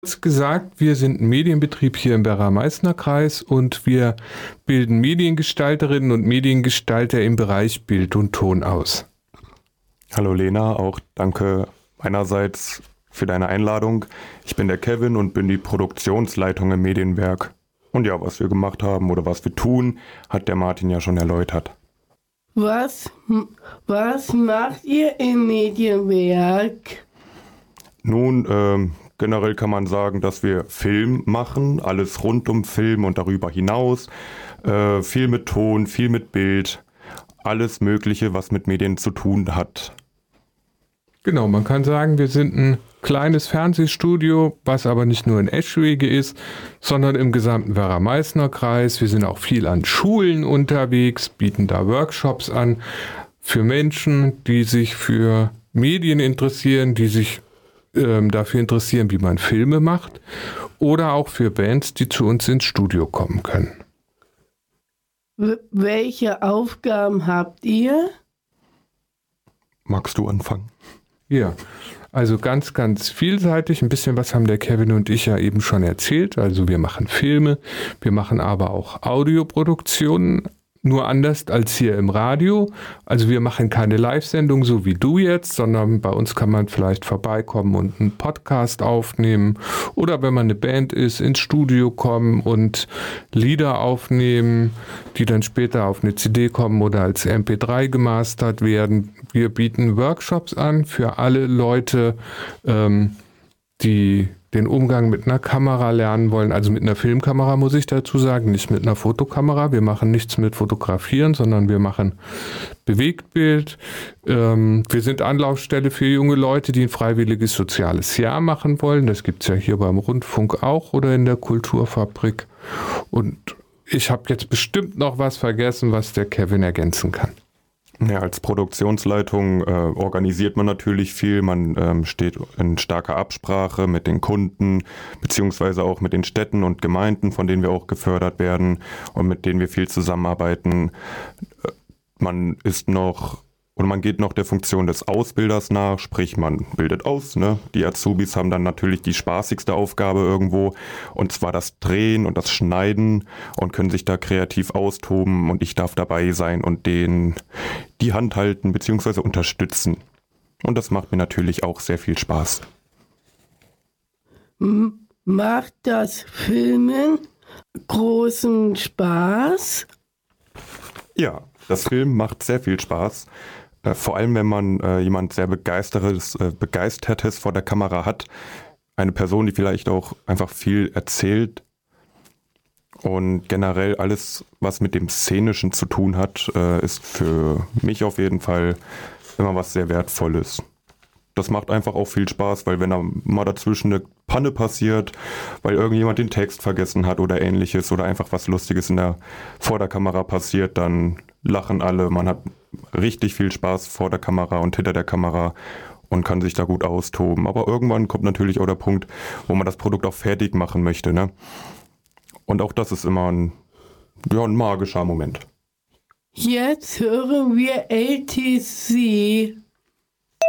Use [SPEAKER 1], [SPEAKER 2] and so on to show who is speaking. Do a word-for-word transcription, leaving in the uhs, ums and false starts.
[SPEAKER 1] Kurz gesagt, wir sind ein Medienbetrieb hier im Werra-Meißner-Kreis und wir bilden Mediengestalterinnen und Mediengestalter im Bereich Bild und Ton aus.
[SPEAKER 2] Hallo Lena, auch danke meinerseits für deine Einladung. Ich bin der Kevin und bin die Produktionsleitung im Medienwerk. Und ja, was wir gemacht haben oder was wir tun, hat der Martin ja schon erläutert.
[SPEAKER 3] Was, was macht ihr im Medienwerk?
[SPEAKER 2] Nun, ähm, generell kann man sagen, dass wir Film machen, alles rund um Film und darüber hinaus. Äh, viel mit Ton, viel mit Bild, alles Mögliche, was mit Medien zu tun hat.
[SPEAKER 1] Genau, man kann sagen, wir sind ein kleines Fernsehstudio, was aber nicht nur in Eschwege ist, sondern im gesamten Werra-Meißner-Kreis. Wir sind auch viel an Schulen unterwegs, bieten da Workshops an für Menschen, die sich für Medien interessieren, die sich ähm, dafür interessieren, wie man Filme macht, oder auch für Bands, die zu uns ins Studio kommen können.
[SPEAKER 3] W- welche Aufgaben habt ihr?
[SPEAKER 2] Magst du anfangen?
[SPEAKER 1] Ja, also ganz, ganz vielseitig. Ein bisschen was haben der Kevin und ich ja eben schon erzählt. Also wir machen Filme, wir machen aber auch Audioproduktionen, nur anders als hier im Radio. Also wir machen keine Live-Sendung, so wie du jetzt, sondern bei uns kann man vielleicht vorbeikommen und einen Podcast aufnehmen. Oder wenn man eine Band ist, ins Studio kommen und Lieder aufnehmen, die dann später auf eine C D kommen oder als M P drei gemastert werden. Wir bieten Workshops an für alle Leute, ähm, die den Umgang mit einer Kamera lernen wollen, also mit einer Filmkamera muss ich dazu sagen, nicht mit einer Fotokamera. Wir machen nichts mit Fotografieren, sondern wir machen Bewegtbild. Ähm, wir sind Anlaufstelle für junge Leute, die ein freiwilliges soziales Jahr machen wollen. Das gibt es ja hier beim Rundfunk auch oder in der Kulturfabrik. Und ich habe jetzt bestimmt noch was vergessen, was der Kevin ergänzen kann.
[SPEAKER 2] Ja, als Produktionsleitung äh, organisiert man natürlich viel. Man ähm, steht in starker Absprache mit den Kunden, beziehungsweise auch mit den Städten und Gemeinden, von denen wir auch gefördert werden und mit denen wir viel zusammenarbeiten. Äh, man ist noch und man geht noch der Funktion des Ausbilders nach, sprich man bildet aus. Ne? Die Azubis haben dann natürlich die spaßigste Aufgabe irgendwo, und zwar das Drehen und das Schneiden, und können sich da kreativ austoben, und ich darf dabei sein und denen die Hand halten bzw. unterstützen. Und das macht mir natürlich auch sehr viel Spaß.
[SPEAKER 3] M- Macht das Filmen großen Spaß?
[SPEAKER 2] Ja, das Film macht sehr viel Spaß. Äh, vor allem, wenn man äh, jemand sehr begeistertes, äh, begeistertes vor der Kamera hat. Eine Person, die vielleicht auch einfach viel erzählt. Und generell alles, was mit dem Szenischen zu tun hat, äh, ist für mich auf jeden Fall immer was sehr Wertvolles. Das macht einfach auch viel Spaß, weil wenn da mal dazwischen eine Panne passiert, weil irgendjemand den Text vergessen hat oder ähnliches oder einfach was Lustiges in der, vor der Kamera passiert, dann lachen alle. Man hat richtig viel Spaß vor der Kamera und hinter der Kamera und kann sich da gut austoben. Aber irgendwann kommt natürlich auch der Punkt, wo man das Produkt auch fertig machen möchte, ne? Und auch das ist immer ein, ja, ein magischer Moment.
[SPEAKER 3] Jetzt hören wir L T C.